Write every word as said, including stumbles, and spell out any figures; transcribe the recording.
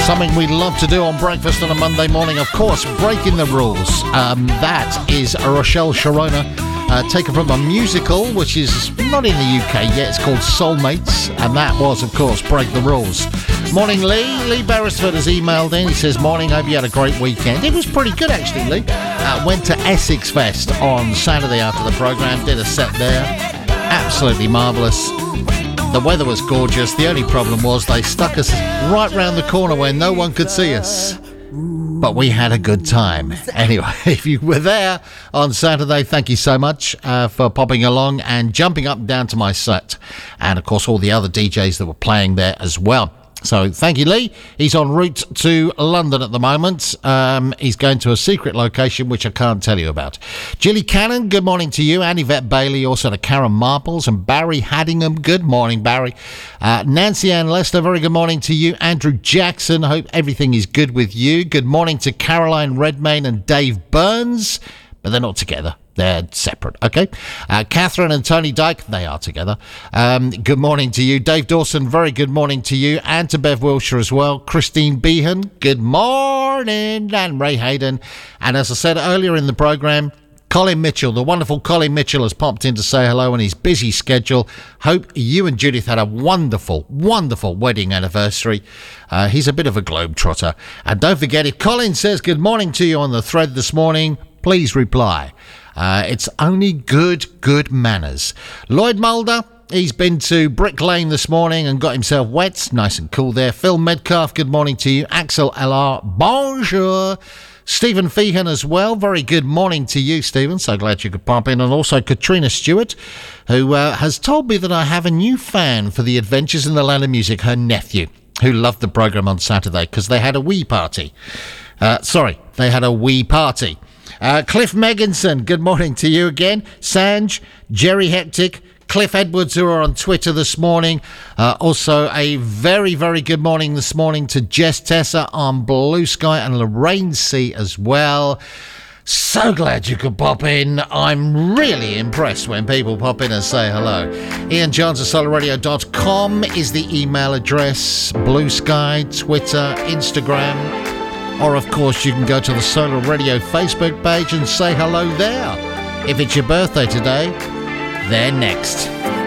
Something we love to do on breakfast on a Monday morning, of course, breaking the rules. Um, that is Rochelle Sharona, uh, taken from a musical, which is not in the U K yet. It's called Soulmates, and that was, of course, Break the Rules. Morning, Lee. Lee Beresford has emailed in. He says, morning, hope you had a great weekend. It was pretty good, actually, Lee. Uh, went to Essex Fest on Saturday after the programme, did a set there. Absolutely marvellous. The weather was gorgeous. The only problem was they stuck us right round the corner where no one could see us. But we had a good time. Anyway, if you were there on Saturday, thank you so much uh, for popping along and jumping up and down to my set. And, of course, all the other D Js that were playing there as well. So thank you, Lee. He's en route to London at the moment. Um, he's going to a secret location, which I can't tell you about. Gilly Cannon, good morning to you. And Yvette Bailey, also to Karen Marples. And Barry Haddingham, good morning, Barry. Uh, Nancy Ann Lester, very good morning to you. Andrew Jackson, hope everything is good with you. Good morning to Caroline Redmayne and Dave Burns. But they're not together. They're separate, okay? Uh, Catherine and Tony Dyke, they are together. Um, good morning to you. Dave Dawson, very good morning to you. And to Bev Wilshire as well. Christine Behan, good morning. And Ray Hayden. And as I said earlier in the programme, Colin Mitchell, the wonderful Colin Mitchell, has popped in to say hello on his busy schedule. Hope you and Judith had a wonderful, wonderful wedding anniversary. Uh, he's a bit of a globetrotter. And don't forget, if Colin says good morning to you on the thread this morning, please reply. Uh, it's only good, good manners. Lloyd Mulder, he's been to Brick Lane this morning and got himself wet. Nice and cool there. Phil Medcalf, good morning to you. Axel L R, bonjour. Stephen Feehan as well. Very good morning to you, Stephen. So glad you could pop in. And also Katrina Stewart, who uh, has told me that I have a new fan for the Adventures in the Land of Music, her nephew, who loved the programme on Saturday because they had a wee party. Uh, sorry, they had a wee party. Uh, Cliff Megginson, good morning to you again. Sanj, Jerry Hectic, Cliff Edwards, who are on Twitter this morning. Uh, also, a very, very good morning this morning to Jess Tessa on Blue Sky and Lorraine C as well. So glad you could pop in. I'm really impressed when people pop in and say hello. Ian Johns at solar radio dot com is the email address. Blue Sky, Twitter, Instagram. Or, of course, you can go to the Solar Radio Facebook page and say hello there. If it's your birthday today, they're next.